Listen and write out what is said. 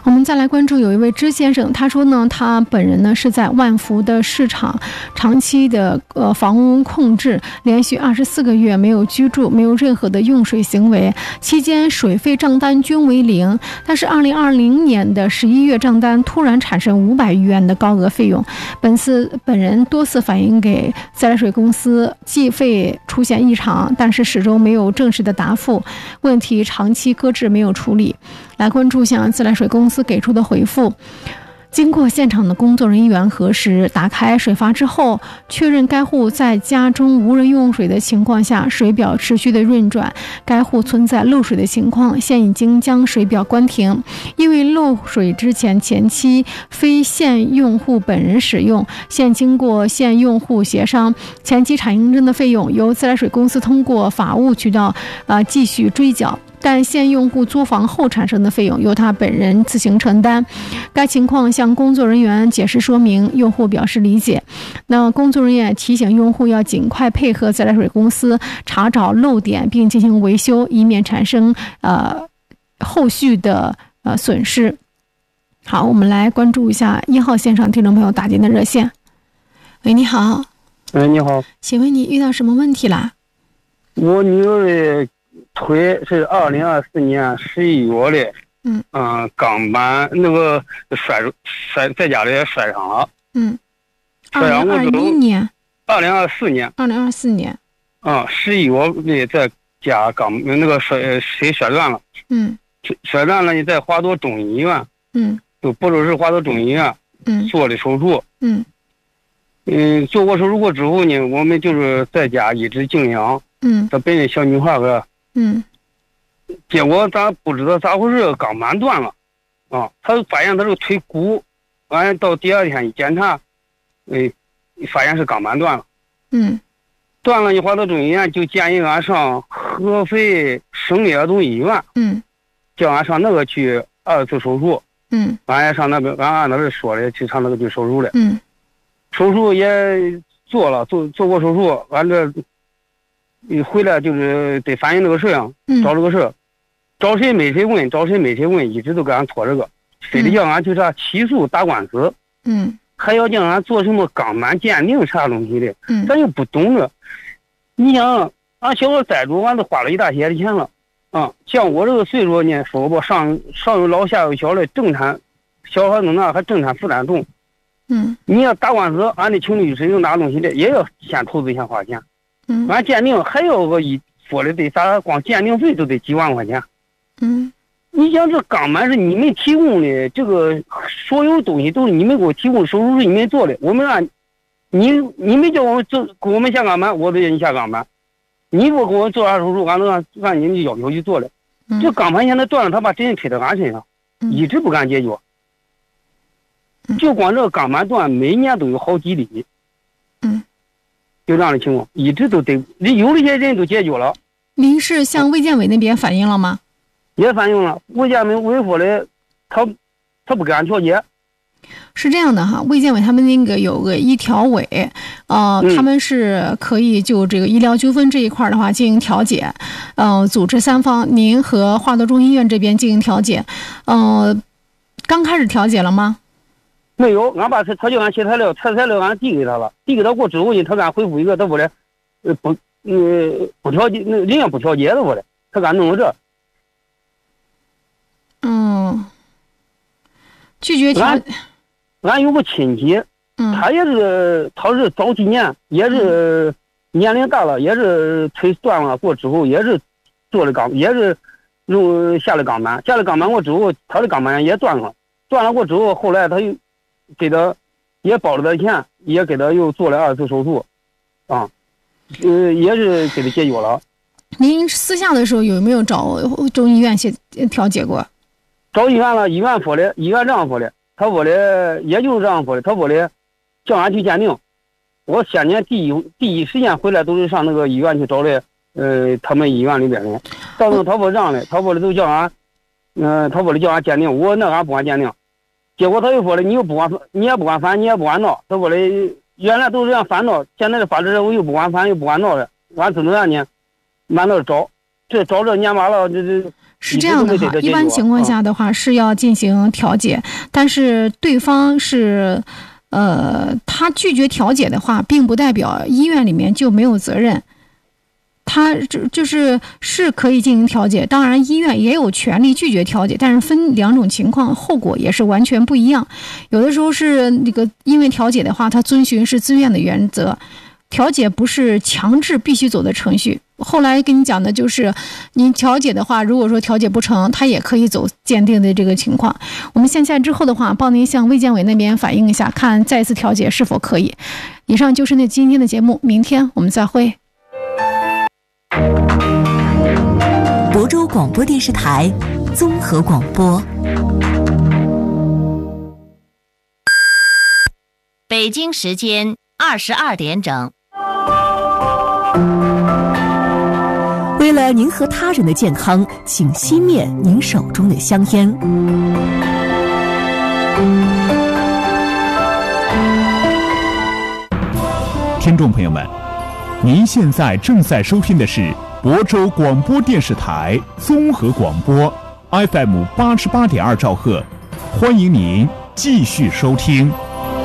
我们再来关注有一位支先生，他说呢，他本人呢是在万福的市场长期的房屋控制，连续24个月没有居住，没有任何的用水行为，期间水费账单均为0，但是2020年的11月账单突然产生500余元的高额费用。本人多次反映给自来水公司计费出现异常，但是始终没有正式的答复，问题长期搁置没有处理。来关注向自来水公司给出的回复。经过现场的工作人员核实，打开水阀之后，确认该户在家中无人用水的情况下，水表持续的运转，该户存在漏水的情况，现已经将水表关停。因为漏水之前期非现用户本人使用，现经过现用户协商，前期产生的费用由自来水公司通过法务渠道继续追缴。但现用户租房后产生的费用由他本人自行承担。该情况向工作人员解释说明，用户表示理解。那工作人员提醒用户要尽快配合自来水公司查找漏点并进行维修，以免产生后续的损失。好，我们来关注一下1号线上听众朋友打进的热线。喂，你好。 喂，你好， 请问你遇到什么问题啦？ 我女儿的腿是2024年11月的，钢板那个摔在家里摔伤了。 2021年。 2024年。 2024年。 11月的在家那个谁摔断了。摔断了，你在华东中医院。就不只是华东中医院。做的手术。做过手术过之后呢，我们就是在家一直静养。她本来小女孩个。结果咱不知道咋回事，钢板断了。他发现他这个腿骨，完到第2天一检查，发现是钢板断了。断了，你华东中医院就建议俺上合肥省立儿童医院。叫俺上那个去2次手术。俺也上那边，俺那边说的去上那个去手术了。手术也做了，做过手术，完这回来就是得反映这个事啊，找这个事，找谁没谁问，一直都给俺拖这个，非得叫俺去啥起诉打官司。还要叫俺做什么钢板鉴定啥东西的。咱又不懂这。你想俺小孩栽住，俺都花了一大些的钱了。像我这个岁数呢，说不上有老下有小的，正产小孩弄那还正产负担重。你要打官司，俺得请律师有那东西的，也要先投资先花钱。俺鉴定还要个说的得啥，光鉴定费都得几万块钱。你想这钢板是你们提供的，这个所有东西都是你们给我提供，手术是你们做的，我们让你们叫我们做，给我们下钢板，我得让你下钢板。你不给我做啥手术，俺都按你们要求去做的。这钢板现在断了，他把责任推到俺身上，一直不敢解决。就光这个钢板断，每年都有好几例。就这样的情况，一直都得有一些人都解决了。 您是向卫健委那边反映了吗？ 也反映了，卫健委说的，他不给俺调解。 是这样的哈，卫健委他们那个有个医调委，他们是可以就这个医疗纠纷这一块的话进行调解，组织3方，您和华东中医院这边进行调解，刚开始调解了吗？ 没有，俺把他叫俺写材料俺递给他了，递给他过之后呢，他给俺回复一个，他说的不调解，人家不调解的说的，他给俺弄到这。 拒绝调。 俺有个亲戚，他是早几年，也是年龄大了，也是腿断了过之后，也是做了也是下了钢板过之后，他的钢板也断了过之后，后来他又给他也包了点钱，也给他又做了2次手术，也是给他解决了。 您私下的时候有没有找中医院调解过？ 找医院了，医院说的，医院这样说的，他说的也就是这样说的，他说的叫俺去鉴定。我先前第一时间回来都是上那个医院去找的，他们医院里边的。到时候他说这样的，他说的都叫俺，他说的叫俺鉴定，我那俺不敢鉴定。结果他又说的你又不管，你也不管烦，你也不管闹。他说的原来都是这样烦恼，现在的法制我又不管烦又不管闹的，俺只能让你满那找，这找这年完了这。 是这样的哈，一般情况下的话是要进行调解，但是对方是，他拒绝调解的话，并不代表医院里面就没有责任。他是可以进行调解，当然医院也有权利拒绝调解，但是分两种情况，后果也是完全不一样。有的时候是那个因为调解的话，他遵循是自愿的原则，调解不是强制必须走的程序。后来跟你讲的就是，你调解的话，如果说调解不成，他也可以走鉴定的这个情况。我们线下之后的话，帮您向卫健委那边反映一下，看再次调解是否可以。以上就是今天的节目，明天我们再会。 亳州广播电视台综合广播， 北京时间22点整。 为了您和他人的健康，请熄灭您手中的香烟。 听众朋友们，您现在正在收听的是亳州广播电视台综合广播 FM 88.2兆赫，欢迎您继续收听。